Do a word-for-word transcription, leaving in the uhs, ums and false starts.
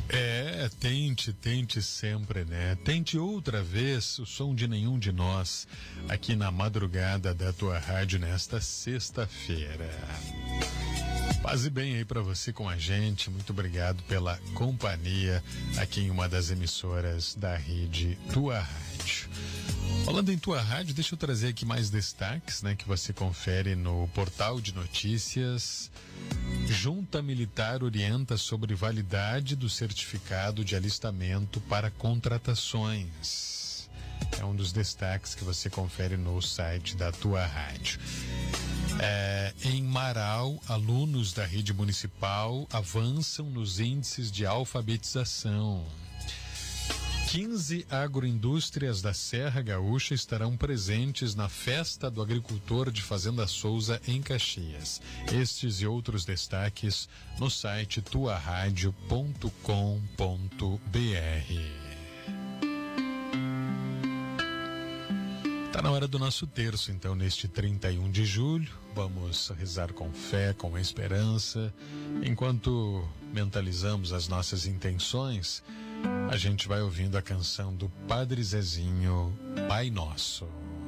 É, tente, tente sempre, né? Tente outra vez o som de nenhum de nós aqui na madrugada da tua rádio nesta sexta-feira. Paz e bem aí pra você com a gente. Muito obrigado pela companhia aqui em uma das emissoras da rede Tua Rádio. Falando em Tua Rádio, deixa eu trazer aqui mais destaques, né, que você confere no portal de notícias. Junta Militar orienta sobre validade do certificado de alistamento para contratações. É um dos destaques que você confere no site da Tua Rádio. É, em Marau, alunos da rede municipal avançam nos índices de alfabetização. quinze agroindústrias da Serra Gaúcha estarão presentes na Festa do Agricultor de Fazenda Souza, em Caxias. Estes e outros destaques no site tua rádio ponto com ponto b r. Tá na hora do nosso terço, então, neste trinta e um de julho. Vamos rezar com fé, com esperança. Enquanto mentalizamos as nossas intenções, a gente vai ouvindo a canção do Padre Zezinho, Pai Nosso.